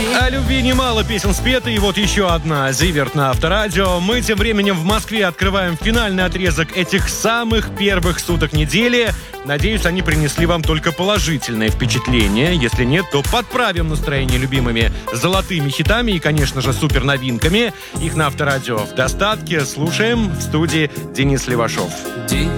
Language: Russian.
О любви немало песен спето, и вот еще одна. Зиверт на Авторадио. Мы тем временем в Москве открываем финальный отрезок этих самых первых суток недели. Надеюсь, они принесли вам только положительное впечатление. Если нет, то подправим настроение любимыми золотыми хитами и, конечно же, супер новинками. Их на Авторадио в достатке. Слушаем. В студии Денис Левашов.